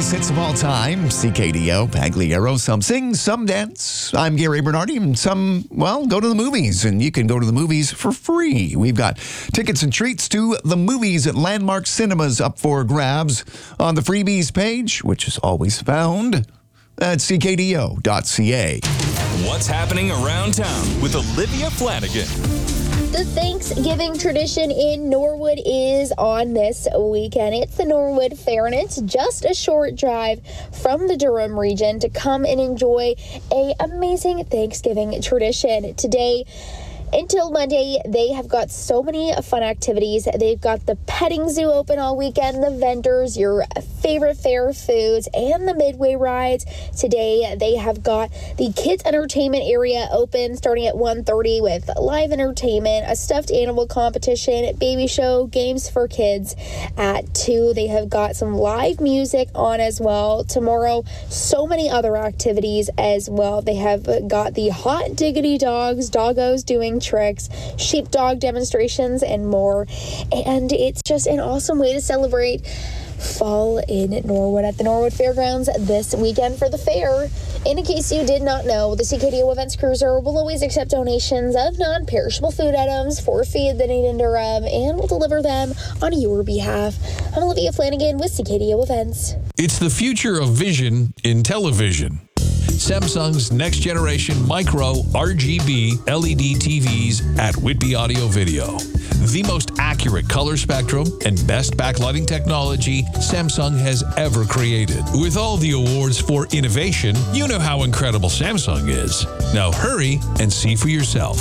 greatest hits of all time. CKDO, Pagliaro, some sing, some dance. I'm Gary Bernardi, and some, well, go to the movies, and you can go to the movies for free. We've got tickets and treats to the movies at Landmark Cinemas up for grabs on the freebies page, which is always found at ckdo.ca. What's happening around town with Olivia Flanagan? The Thanksgiving tradition in Norwood is on this weekend. It's the Norwood Fair, and it's just a short drive from the Durham region to come and enjoy an amazing Thanksgiving tradition. Today until Monday, they have got so many fun activities. They've got the petting zoo open all weekend, the vendors, your favorite fair foods, and the midway rides. Today, they have got the kids entertainment area open starting at 1:30 with live entertainment, a stuffed animal competition, baby show, games for kids. At 2, they have got some live music on as well. Tomorrow, so many other activities as well. They have got the hot diggity doggos doing tricks, sheepdog demonstrations, and more. And it's just an awesome way to celebrate fall in Norwood at the Norwood Fairgrounds this weekend for the fair. And in case you did not know, the CKDO Events Cruiser will always accept donations of non-perishable food items for Feed the Need in Durham and will deliver them on your behalf. I'm Olivia Flanagan with CKDO Events. It's the future of vision in television. Samsung's next generation micro RGB LED TVs at Whitby Audio Video. The most accurate color spectrum and best backlighting technology Samsung has ever created. With all the awards for innovation, you know how incredible Samsung is. Now hurry and see for yourself.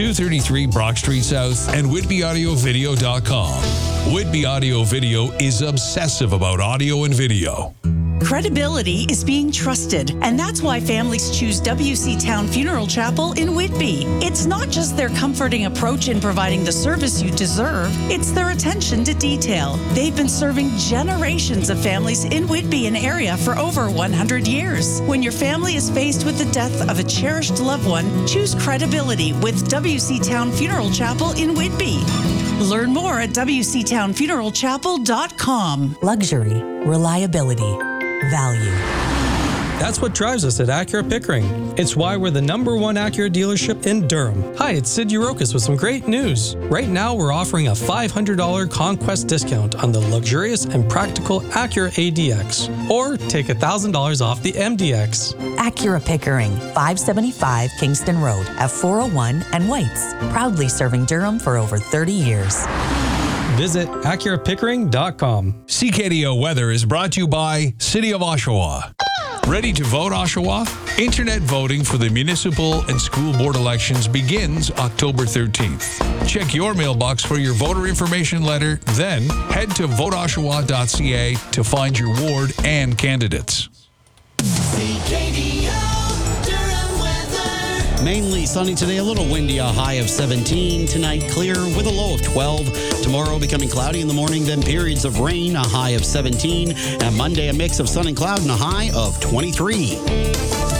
233 Brock Street South and WhitbyAudioVideo.com. Whitby Audio Video is obsessive about audio and video. Credibility is being trusted, and that's why families choose WC Town Funeral Chapel in Whitby. It's not just their comforting approach in providing the service you deserve, it's their attention to detail. They've been serving generations of families in Whitby and area for over 100 years. When your family is faced with the death of a cherished loved one, choose credibility with WC Town Funeral Chapel in Whitby. Learn more at WCTownFuneralChapel.com. Luxury, reliability, value. That's what drives us at Acura Pickering. It's why we're the #1 Acura dealership in Durham. Hi, it's Sid Urokis with some great news. Right now, we're offering a $500 Conquest discount on the luxurious and practical Acura ADX, or take $1,000 off the MDX. Acura Pickering, 575 Kingston Road at 401 and Whites. Proudly serving Durham for over 30 years. Visit AcuraPickering.com. CKDO Weather is brought to you by City of Oshawa. Ready to vote, Oshawa? Internet voting for the municipal and school board elections begins October 13th. Check your mailbox for your voter information letter, then head to voteoshawa.ca to find your ward and candidates. Mainly sunny today, a little windy, a high of 17. Tonight, clear with a low of 12. Tomorrow, becoming cloudy in the morning, then periods of rain, a high of 17. And Monday, a mix of sun and cloud and a high of 23.